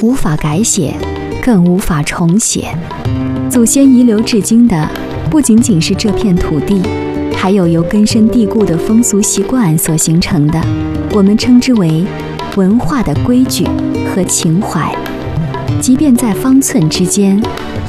无法改写，更无法重写。祖先遗留至今的不仅仅是这片土地，还有由根深蒂固的风俗习惯所形成的，我们称之为文化的规矩和情怀。即便在方寸之间，